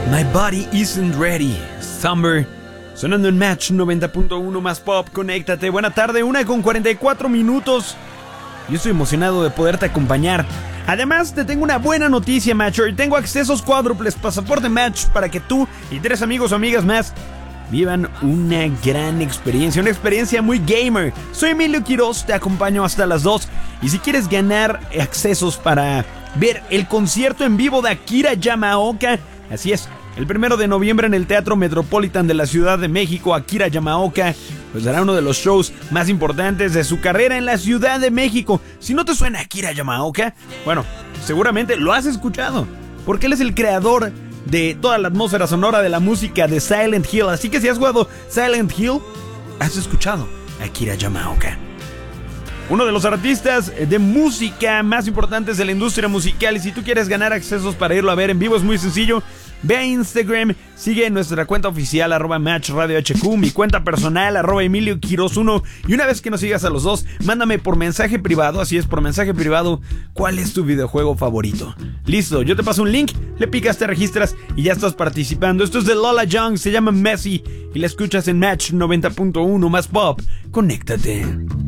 My Body Isn't Ready, Summer, sonando en Match 90.1 más Pop. Conéctate, buena tarde, 1:44. Yo estoy emocionado de poderte acompañar. Además, te tengo una buena noticia, Match. Hoy tengo accesos cuádruples, pasaporte Match, para que tú y 3 amigos o amigas más vivan una gran experiencia, una experiencia muy gamer. Soy Emilio Quiroz, te acompaño hasta las 2. Y si quieres ganar accesos para ver el concierto en vivo de Akira Yamaoka, así es, el 1 de noviembre en el Teatro Metropolitan de la Ciudad de México, Akira Yamaoka pues dará uno de los shows más importantes de su carrera en la Ciudad de México. Si no te suena Akira Yamaoka, bueno, seguramente lo has escuchado, porque él es el creador de toda la atmósfera sonora de la música de Silent Hill. Así que si has jugado Silent Hill, has escuchado a Akira Yamaoka, uno de los artistas de música más importantes de la industria musical. Y si tú quieres ganar accesos para irlo a ver en vivo, es muy sencillo. Ve a Instagram, sigue nuestra cuenta oficial @MatchRadioHQ, mi cuenta personal @EmilioQuiroz1, y una vez que nos sigas a los dos, mándame por mensaje privado, así es, por mensaje privado, cuál es tu videojuego favorito. Listo, yo te paso un link, le picas, te registras y ya estás participando. Esto es de Lola Young, se llama Messi y la escuchas en Match 90.1 más Pop. Conéctate.